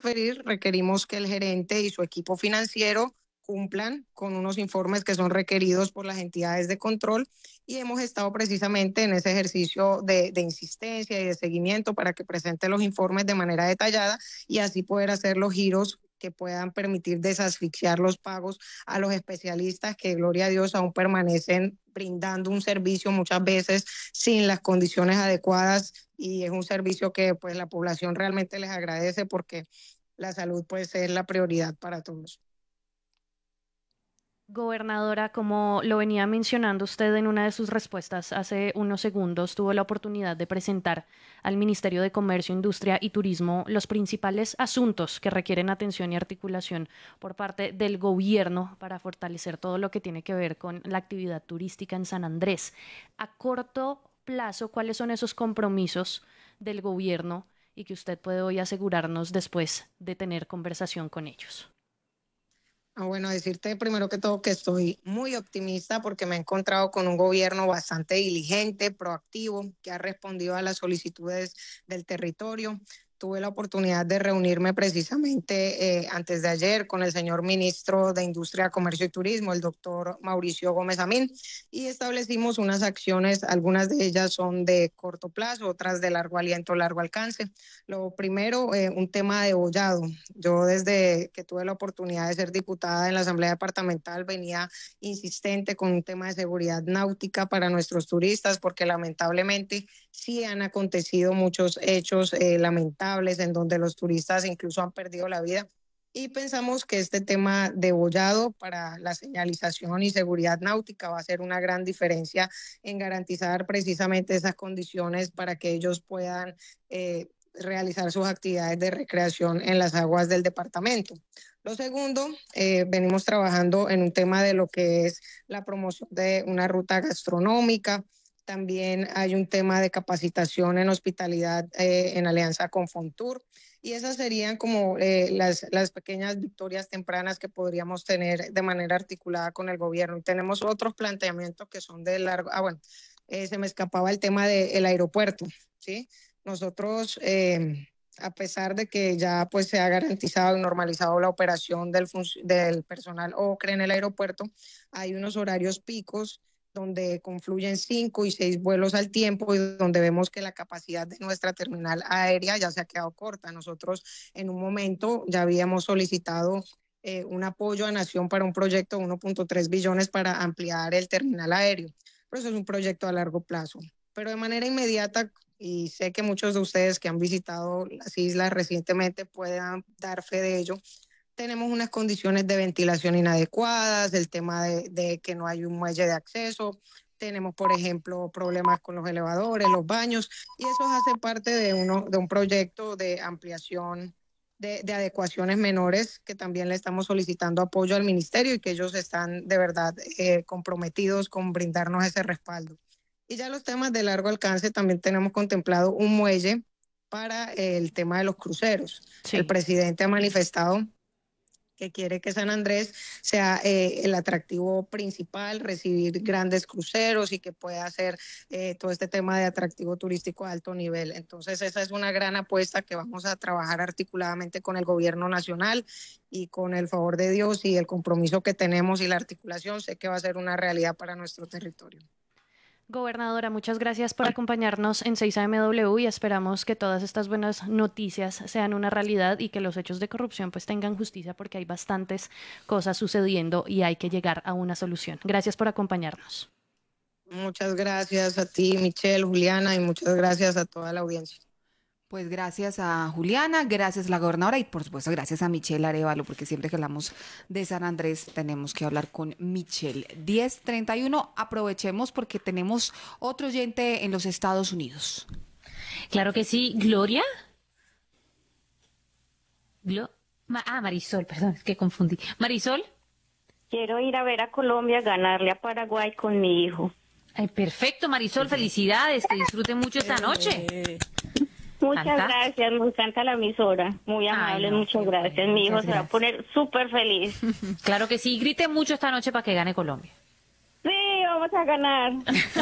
transferir, requerimos que el gerente y su equipo financiero cumplan con unos informes que son requeridos por las entidades de control y hemos estado precisamente en ese ejercicio de insistencia y de seguimiento para que presente los informes de manera detallada y así poder hacer los giros que puedan permitir desasfixiar los pagos a los especialistas que, gloria a Dios, aún permanecen brindando un servicio muchas veces sin las condiciones adecuadas y es un servicio que pues la población realmente les agradece porque la salud pues es la prioridad para todos. Gobernadora, como lo venía mencionando usted en una de sus respuestas hace unos segundos, tuvo la oportunidad de presentar al Ministerio de Comercio, Industria y Turismo los principales asuntos que requieren atención y articulación por parte del gobierno para fortalecer todo lo que tiene que ver con la actividad turística en San Andrés. A corto plazo, ¿cuáles son esos compromisos del gobierno y que usted puede hoy asegurarnos después de tener conversación con ellos? Bueno, decirte primero que todo que estoy muy optimista porque me he encontrado con un gobierno bastante diligente, proactivo, que ha respondido a las solicitudes del territorio. Tuve la oportunidad de reunirme precisamente antes de ayer con el señor ministro de Industria, Comercio y Turismo, el doctor Mauricio Gómez Amín, y establecimos unas acciones, algunas de ellas son de corto plazo, otras de largo aliento, largo alcance. Lo primero, un tema de bollado. Yo desde que tuve la oportunidad de ser diputada en la Asamblea Departamental venía insistente con un tema de seguridad náutica para nuestros turistas porque lamentablemente sí han acontecido muchos hechos lamentables en donde los turistas incluso han perdido la vida. Y pensamos que este tema de bollado para la señalización y seguridad náutica va a ser una gran diferencia en garantizar precisamente esas condiciones para que ellos puedan realizar sus actividades de recreación en las aguas del departamento. Lo segundo, venimos trabajando en un tema de lo que es la promoción de una ruta gastronómica. También hay un tema de capacitación en hospitalidad en alianza con Fontur. Y esas serían como las pequeñas victorias tempranas que podríamos tener de manera articulada con el gobierno. Y tenemos otros planteamientos que son de largo. Bueno, se me escapaba el tema del aeropuerto, ¿sí? Nosotros, a pesar de que ya pues se ha garantizado y normalizado la operación del personal OCRE en el aeropuerto, hay unos horarios picos donde confluyen 5 y 6 vuelos al tiempo y donde vemos que la capacidad de nuestra terminal aérea ya se ha quedado corta. Nosotros en un momento ya habíamos solicitado un apoyo a Nación para un proyecto de 1.3 billones para ampliar el terminal aéreo. Pero eso es un proyecto a largo plazo. Pero de manera inmediata, y sé que muchos de ustedes que han visitado las islas recientemente puedan dar fe de ello, tenemos unas condiciones de ventilación inadecuadas, el tema de que no hay un muelle de acceso, tenemos, por ejemplo, problemas con los elevadores, los baños, y eso hace parte de un proyecto de ampliación de adecuaciones menores que también le estamos solicitando apoyo al ministerio y que ellos están de verdad comprometidos con brindarnos ese respaldo. Y ya los temas de largo alcance también tenemos contemplado un muelle para el tema de los cruceros. El Sí. presidente ha manifestado que quiere que San Andrés sea el atractivo principal, recibir grandes cruceros y que pueda hacer todo este tema de atractivo turístico de alto nivel. Entonces esa es una gran apuesta que vamos a trabajar articuladamente con el gobierno nacional y con el favor de Dios y el compromiso que tenemos y la articulación, sé que va a ser una realidad para nuestro territorio. Gobernadora, muchas gracias por acompañarnos en 6AMW y esperamos que todas estas buenas noticias sean una realidad y que los hechos de corrupción pues tengan justicia porque hay bastantes cosas sucediendo y hay que llegar a una solución. Gracias por acompañarnos. Muchas gracias a ti, Michelle, Juliana, y muchas gracias a toda la audiencia. Pues gracias a Juliana, gracias a la gobernadora y por supuesto gracias a Michelle Arevalo, porque siempre que hablamos de San Andrés tenemos que hablar con Michelle. 10:31, aprovechemos porque tenemos otro oyente en los Estados Unidos. Claro que sí, Gloria. Marisol, perdón, es que confundí. Marisol. Quiero ir a ver a Colombia, ganarle a Paraguay con mi hijo. Ay, perfecto, Marisol, felicidades, que disfruten mucho esta noche. Muchas Fantástico. gracias, me encanta la emisora. Muy amable, Ay, no, muchas qué gracias. bueno, Mi hijo muchas se va a poner súper feliz. Claro que sí, grite mucho esta noche para que gane Colombia. Sí, vamos a ganar.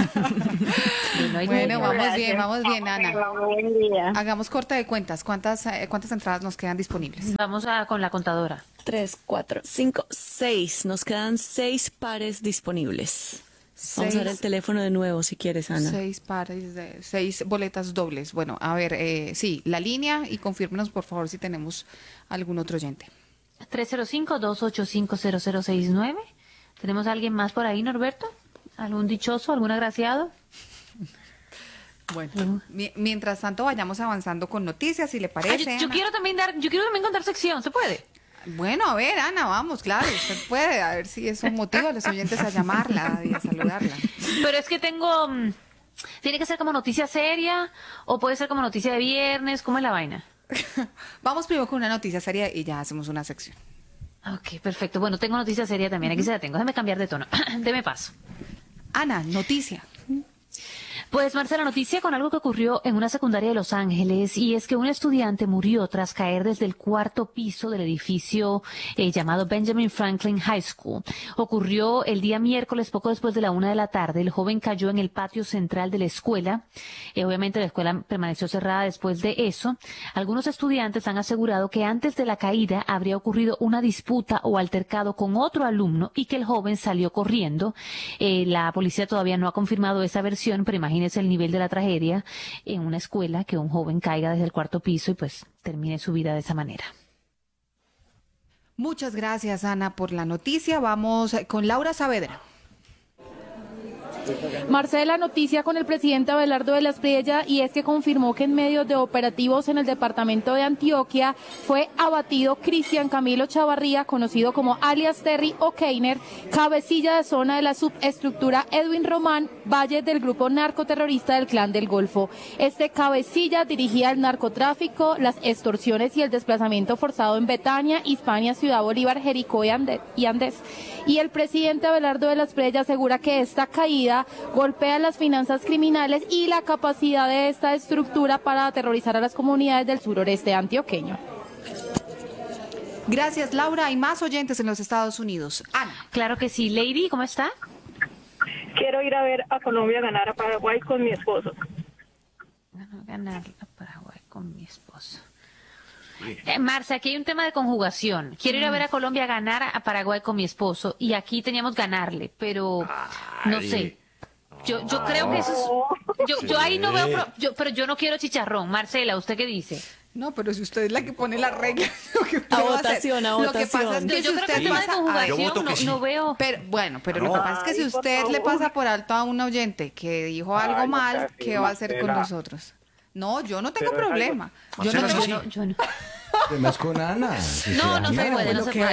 Bueno, Gracias. vamos bien, Ana. Buen día. Hagamos corte de cuentas. ¿Cuántas entradas nos quedan disponibles? Vamos con la contadora. 3, 4, 5, 6. Nos quedan 6 pares disponibles. Vamos a ver el teléfono de nuevo si quieres, Ana. 6 pares de 6 boletas dobles. Bueno, a ver, sí, la línea y confírmenos por favor si tenemos algún otro oyente. 305-285-0069. ¿Tenemos a alguien más por ahí, Norberto? ¿Algún dichoso, algún agraciado? Bueno, mientras tanto vayamos avanzando con noticias, si le parece. Yo Ana. quiero también contar sección, ¿se puede? Bueno, a ver, Ana, vamos, claro, usted puede, a ver si eso motiva a los oyentes a llamarla y a saludarla. Pero es que tengo... ¿Tiene que ser como noticia seria o puede ser como noticia de viernes? ¿Cómo es la vaina? Vamos primero con una noticia seria y ya hacemos una sección. Ok, perfecto. Bueno, tengo noticia seria también. Aquí se la tengo. Déjame cambiar de tono. Deme paso. Ana, noticia. Pues, Marcela, noticia con algo que ocurrió en una secundaria de Los Ángeles, y es que un estudiante murió tras caer desde el cuarto piso del edificio llamado Benjamin Franklin High School. Ocurrió el día miércoles, poco después de la 1 de la tarde. El joven cayó en el patio central de la escuela. Obviamente la escuela permaneció cerrada después de eso. Algunos estudiantes han asegurado que antes de la caída habría ocurrido una disputa o altercado con otro alumno y que el joven salió corriendo. La policía todavía no ha confirmado esa versión, pero imagínense el nivel de la tragedia en una escuela, que un joven caiga desde el cuarto piso y pues termine su vida de esa manera. Muchas gracias, Ana, por la noticia. Vamos con Laura Saavedra. Marcela, noticia con el presidente Abelardo de la Espriella, y es que confirmó que en medio de operativos en el departamento de Antioquia fue abatido Cristian Camilo Chavarría, conocido como alias Terry O'Keiner, cabecilla de zona de la subestructura Edwin Román Valle del grupo narcoterrorista del Clan del Golfo. Este cabecilla dirigía el narcotráfico, las extorsiones y el desplazamiento forzado en Betania, Hispania, Ciudad Bolívar, Jericó y Andés. Y el presidente Abelardo de la Espriella asegura que esta caída golpea las finanzas criminales y la capacidad de esta estructura para aterrorizar a las comunidades del suroreste antioqueño. Gracias, Laura. Hay más oyentes en los Estados Unidos. Ana. Claro que sí. Lady, ¿cómo está? Quiero ir a ver a Colombia ganar a Paraguay con mi esposo. Ganar a Paraguay con mi esposo. Marcia, aquí hay un tema de conjugación. Quiero ir a ver a Colombia ganar a Paraguay con mi esposo, y aquí teníamos ganarle, pero no sé. Yo creo que eso es... Yo ahí no veo... pero yo no quiero chicharrón. Marcela, ¿usted qué dice? No, pero si usted es la que pone la regla. A votación. Lo que pasa es que Yo si creo que usted el tema de pasa... conjugación no veo... Pero bueno, pero lo que pasa es que si usted le pasa por alto a un oyente que dijo algo mal, ¿qué va a hacer con nosotros? No, yo no tengo problema. Yo no tengo... Además con Ana. No se puede. Lo que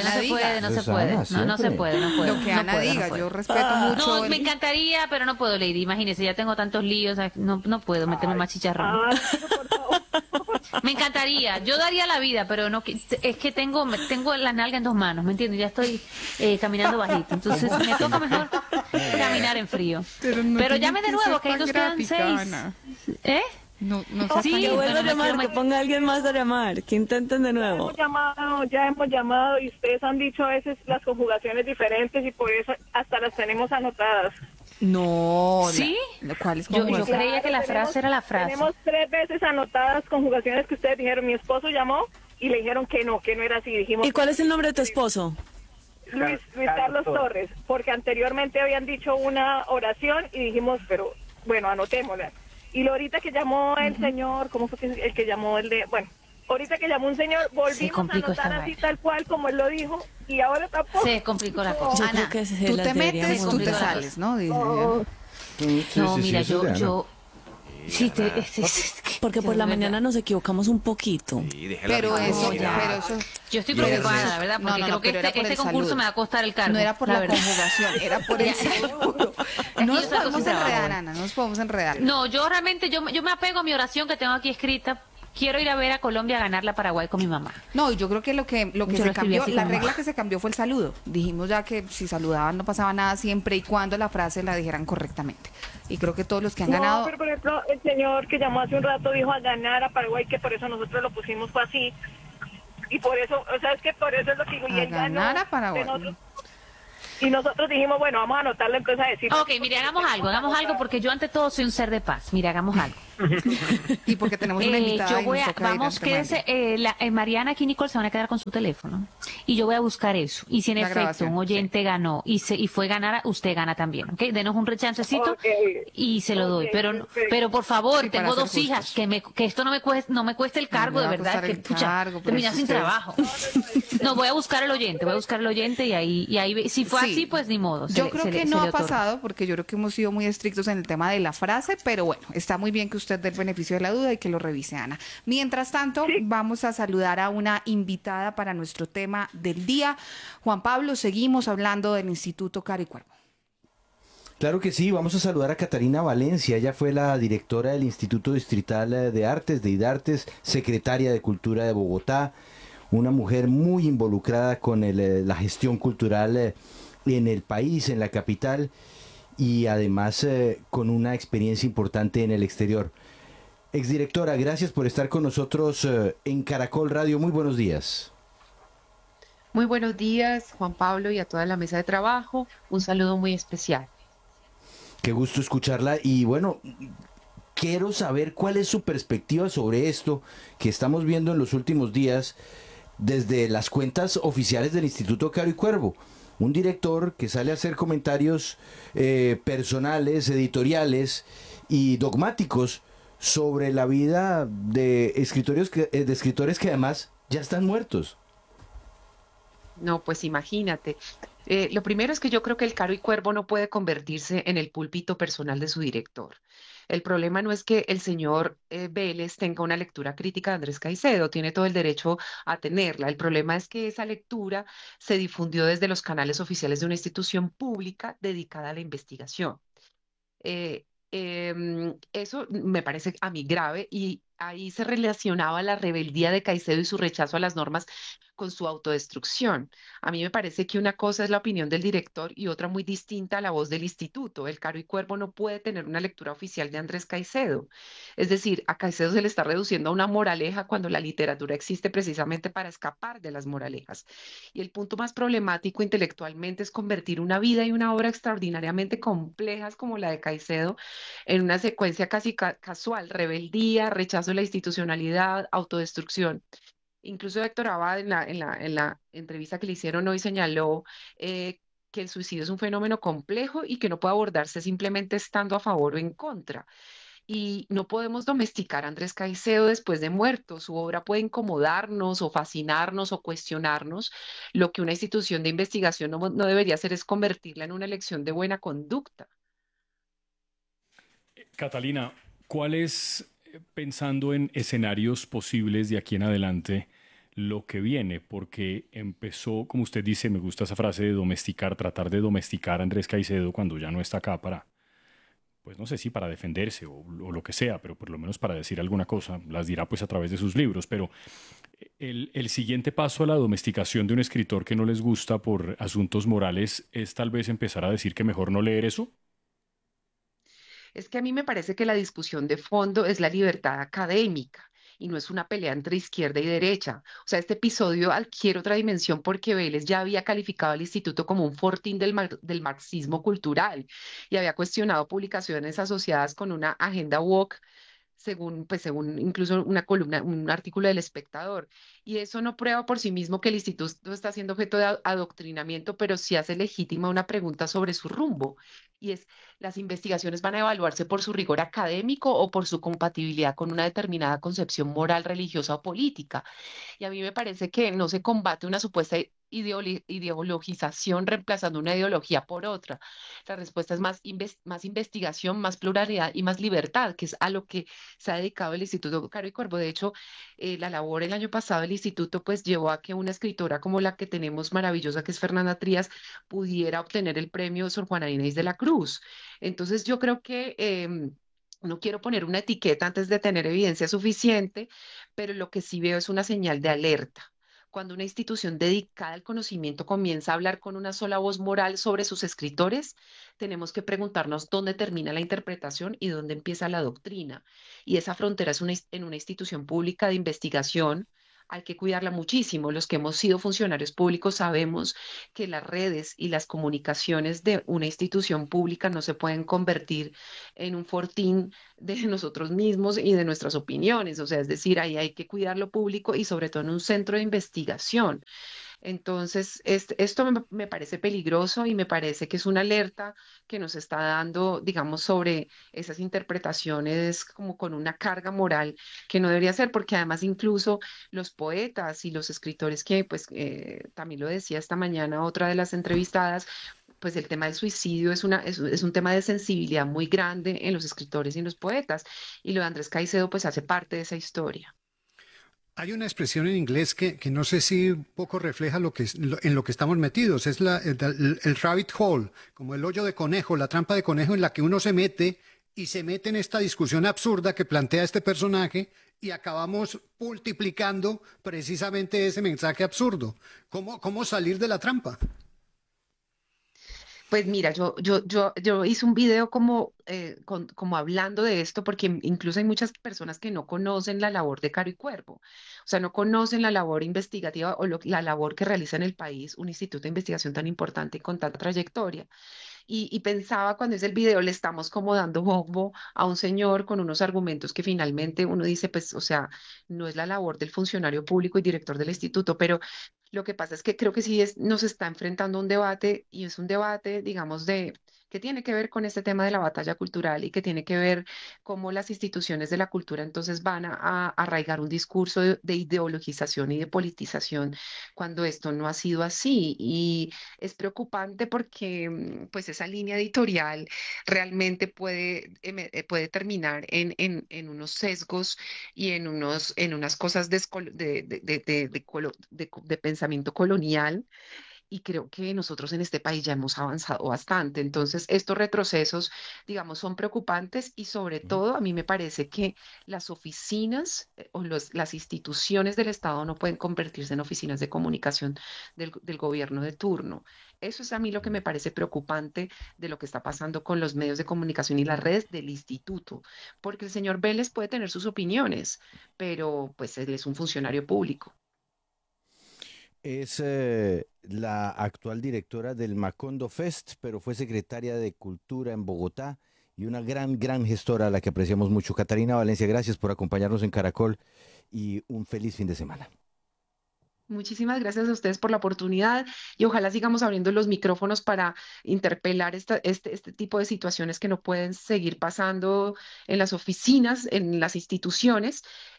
Ana diga, yo respeto mucho. No, me encantaría, pero no puedo, Lady. Imagínese, ya tengo tantos líos, no puedo meterme más chicharrón. Me encantaría, yo daría la vida, pero no, es que tengo la nalga en dos manos, ¿me entiendes? Ya estoy caminando bajito, entonces me toca mejor caminar en frío. Pero llame de nuevo, que ahí nos quedan 6. ¿Eh? No sí, que vuelva a llamar, que ponga a alguien más a llamar, que intenten de nuevo. Ya hemos llamado y ustedes han dicho a veces las conjugaciones diferentes y por eso hasta las tenemos anotadas. No. ¿Sí? ¿Cuál es yo creía que la frase era la frase. Tenemos 3 veces anotadas conjugaciones que ustedes dijeron. Mi esposo llamó y le dijeron que no era así. Dijimos. ¿Y cuál es el nombre de tu esposo? Luis Carlos Torres, porque anteriormente habían dicho una oración y dijimos, pero bueno, anotémosla. Y ahorita que llamó el señor, ¿cómo fue el que llamó ahorita que llamó un señor, volvimos a anotar así tal cual como él lo dijo, y ahora tampoco. Se complicó la cosa. Ana, tú te metes, tú te sales, ¿no? No, mira, yo sí, porque por la mañana nos equivocamos un poquito. Pero eso, yo estoy preocupada, la verdad, porque creo que este concurso me va a costar el cargo. No era por la conjugación, era por el saludo. No nos podemos enredar, Ana, no nos podemos enredar. No, yo realmente, yo me apego a mi oración que tengo aquí escrita. Quiero ir a ver a Colombia ganarle a Paraguay con mi mamá. No, yo creo que lo que se cambió, la regla que se cambió fue el saludo. Dijimos ya que si saludaban no pasaba nada siempre y cuando la frase la dijeran correctamente. Y creo que todos los que han ganado... pero por ejemplo, el señor que llamó hace un rato dijo a ganar a Paraguay, que por eso nosotros lo pusimos fue así. Y por eso, o sea, es que por eso es lo que digo. A ganar a Paraguay. Y nosotros dijimos, bueno, vamos a anotarla, entonces a decir... Ok, mire, hagamos algo, porque yo ante todo soy un ser de paz. Mire, hagamos algo. Y porque tenemos una invitada y nos toca ir vamos, antemano. quédese, Mariana aquí, Nicole, se van a quedar con su teléfono. Y yo voy a buscar eso. Y si en La efecto grabación, un oyente ganó y fue ganar, usted gana también, ¿ok? Denos un rechancecito Ok. y se lo doy. Pero Perfecto. por favor, Sí, para tengo ser 2 hijas, que esto no me cueste el cargo, le de va a verdad, costar que el pucha, cargo, pero terminar si sin ustedes- trabajo. No, voy a buscar el oyente y ahí, si fue Sí. así, pues ni modo. Yo creo que no ha pasado, porque yo creo que hemos sido muy estrictos en el tema de la frase, pero bueno, está muy bien que usted dé el beneficio de la duda y que lo revise, Ana. Mientras tanto, vamos a saludar a una invitada para nuestro tema del día. Juan Pablo, seguimos hablando del Instituto Caro y Cuervo. Claro que sí, vamos a saludar a Catarina Valencia. Ella fue la directora del Instituto Distrital de Artes, de IDARTES, secretaria de Cultura de Bogotá, una mujer muy involucrada con la gestión cultural en el país, en la capital, y además con una experiencia importante en el exterior. Exdirectora, gracias por estar con nosotros en Caracol Radio. Muy buenos días. Muy buenos días, Juan Pablo, y a toda la mesa de trabajo. Un saludo muy especial. Qué gusto escucharla y bueno, quiero saber cuál es su perspectiva sobre esto que estamos viendo en los últimos días desde las cuentas oficiales del Instituto Caro y Cuervo. Un director que sale a hacer comentarios personales, editoriales y dogmáticos sobre la vida de escritores que además ya están muertos. No, pues imagínate. Lo primero es que yo creo que el Caro y Cuervo no puede convertirse en el púlpito personal de su director. El problema no es que el señor Vélez tenga una lectura crítica de Andrés Caicedo, tiene todo el derecho a tenerla. El problema es que esa lectura se difundió desde los canales oficiales de una institución pública dedicada a la investigación. Eso me parece a mí grave y ahí se relacionaba la rebeldía de Caicedo y su rechazo a las normas con su autodestrucción. A mí me parece que una cosa es la opinión del director y otra muy distinta a la voz del instituto. El Caro y Cuervo no puede tener una lectura oficial de Andrés Caicedo. Es decir, a Caicedo se le está reduciendo a una moraleja cuando la literatura existe precisamente para escapar de las moralejas. Y el punto más problemático intelectualmente es convertir una vida y una obra extraordinariamente complejas como la de Caicedo en una secuencia casi casual: rebeldía, rechazo de la institucionalidad, autodestrucción. Incluso Héctor Abad en la entrevista que le hicieron hoy señaló que el suicidio es un fenómeno complejo y que no puede abordarse simplemente estando a favor o en contra. Y no podemos domesticar a Andrés Caicedo después de muerto. Su obra puede incomodarnos o fascinarnos o cuestionarnos. Lo que una institución de investigación no debería hacer es convertirla en una lección de buena conducta. Catalina, ¿cuál es, pensando en escenarios posibles de aquí en adelante, lo que viene? Porque empezó, como usted dice, me gusta esa frase de domesticar, tratar de domesticar a Andrés Caicedo cuando ya no está acá para, pues no sé si para defenderse o lo que sea, pero por lo menos para decir alguna cosa, las dirá pues a través de sus libros. Pero el siguiente paso a la domesticación de un escritor que no les gusta por asuntos morales es tal vez empezar a decir que mejor no leer eso. Es que a mí me parece que la discusión de fondo es la libertad académica y no es una pelea entre izquierda y derecha. O sea, este episodio adquiere otra dimensión porque Vélez ya había calificado al instituto como un fortín del marxismo cultural y había cuestionado publicaciones asociadas con una agenda woke, según incluso una columna, un artículo del Espectador. Y eso no prueba por sí mismo que el instituto está siendo objeto de adoctrinamiento, pero sí hace legítima una pregunta sobre su rumbo. Y es, ¿las investigaciones van a evaluarse por su rigor académico o por su compatibilidad con una determinada concepción moral, religiosa o política? Y a mí me parece que no se combate una supuesta ideologización reemplazando una ideología por otra. La respuesta es más investigación, más pluralidad y más libertad, que es a lo que se ha dedicado el Instituto Caro y Cuervo. De hecho, la labor el año pasado del instituto pues llevó a que una escritora como la que tenemos maravillosa, que es Fernanda Trías, pudiera obtener el premio Sor Juana Inés de la Cruz. Entonces yo creo que no quiero poner una etiqueta antes de tener evidencia suficiente, pero lo que sí veo es una señal de alerta. Cuando una institución dedicada al conocimiento comienza a hablar con una sola voz moral sobre sus escritores, tenemos que preguntarnos dónde termina la interpretación y dónde empieza la doctrina. Y esa frontera es en una institución pública de investigación, hay que cuidarla muchísimo. Los que hemos sido funcionarios públicos sabemos que las redes y las comunicaciones de una institución pública no se pueden convertir en un fortín de nosotros mismos y de nuestras opiniones. O sea, es decir, ahí hay que cuidar lo público y sobre todo en un centro de investigación. Entonces, esto me parece peligroso y me parece que es una alerta que nos está dando, digamos, sobre esas interpretaciones como con una carga moral que no debería ser, porque además incluso los poetas y los escritores que, pues, también lo decía esta mañana otra de las entrevistadas, pues el tema del suicidio es un tema de sensibilidad muy grande en los escritores y en los poetas, y lo de Andrés Caicedo, pues, hace parte de esa historia. Hay una expresión en inglés que no sé si un poco refleja en lo que estamos metidos. Es el rabbit hole, como el hoyo de conejo, la trampa de conejo en la que uno se mete y se mete en esta discusión absurda que plantea este personaje y acabamos multiplicando precisamente ese mensaje absurdo. ¿Cómo salir de la trampa? Pues mira, yo hice un video como, como hablando de esto, porque incluso hay muchas personas que no conocen la labor de Caro y Cuervo, o sea, no conocen la labor investigativa o la labor que realiza en el país un instituto de investigación tan importante y con tanta trayectoria. Y pensaba cuando hice el video, le estamos como dando bombo a un señor con unos argumentos que finalmente uno dice, pues, o sea, no es la labor del funcionario público y director del instituto, pero lo que pasa es que creo que sí nos está enfrentando a un debate y es un debate, digamos, que tiene que ver con este tema de la batalla cultural y que tiene que ver cómo las instituciones de la cultura entonces van a arraigar un discurso de ideologización y de politización cuando esto no ha sido así. Y es preocupante porque pues esa línea editorial realmente puede terminar en unos sesgos y en unas cosas de pensamiento colonial, y creo que nosotros en este país ya hemos avanzado bastante. Entonces, estos retrocesos, digamos, son preocupantes y sobre todo a mí me parece que las oficinas o las instituciones del Estado no pueden convertirse en oficinas de comunicación del gobierno de turno. Eso es a mí lo que me parece preocupante de lo que está pasando con los medios de comunicación y las redes del instituto, porque el señor Vélez puede tener sus opiniones, pero pues él es un funcionario público. Es la actual directora del Macondo Fest, pero fue secretaria de Cultura en Bogotá y una gran gestora a la que apreciamos mucho. Catarina Valencia, gracias por acompañarnos en Caracol y un feliz fin de semana. Muchísimas gracias a ustedes por la oportunidad y ojalá sigamos abriendo los micrófonos para interpelar este tipo de situaciones que no pueden seguir pasando en las oficinas, en las instituciones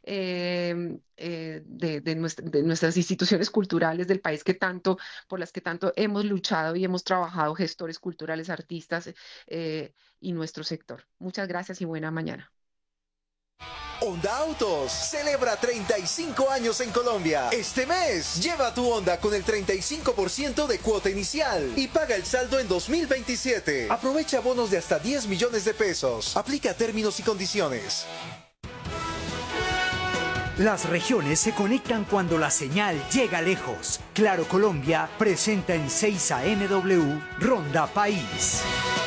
de nuestras instituciones culturales del país por las que tanto hemos luchado y hemos trabajado gestores culturales, artistas y nuestro sector. Muchas gracias y buena mañana. Honda Autos celebra 35 años en Colombia. Este mes, lleva tu Honda con el 35% de cuota inicial y paga el saldo en 2027. Aprovecha bonos de hasta 10 millones de pesos. Aplica términos y condiciones. Las regiones se conectan cuando la señal llega lejos. Claro Colombia presenta en 6 AM Ronda País.